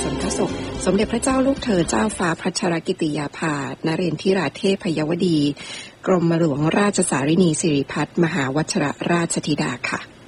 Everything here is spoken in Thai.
นพระศพสมเด็จพระเจ้าลูกเธอเจ้าฟ้าพัชรกิติยาภานเรนทิราเทพยวดีกรมหลวงราชสารินีสิริพัฒน์มหาวชิรราชธิดาค่ะ